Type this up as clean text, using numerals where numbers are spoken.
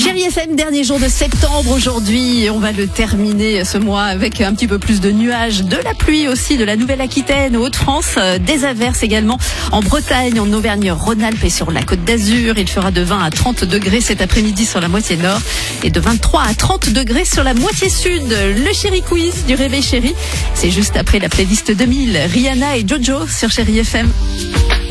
Chérie FM, dernier jour de septembre aujourd'hui. On va le terminer ce mois avec un petit peu plus de nuages, de la pluie aussi, de la Nouvelle-Aquitaine, Hauts-de-France, des averses également en Bretagne, en Auvergne-Rhône-Alpes et sur la Côte d'Azur. Il fera de 20 à 30 degrés cet après-midi sur la moitié nord et de 23 à 30 degrés sur la moitié sud. Le Chéri Quiz du Réveil Chéri, c'est juste après la playlist 2000, Rihanna et Jojo sur Chérie FM.